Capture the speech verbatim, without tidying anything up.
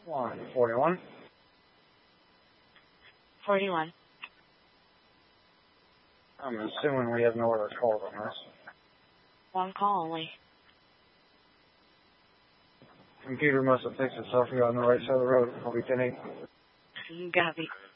Line forty-one. forty-one. I'm assuming we have no other calls on this. One call only. Computer must have fixed itself here on the right side of the road. I'll be ten eight. Copy.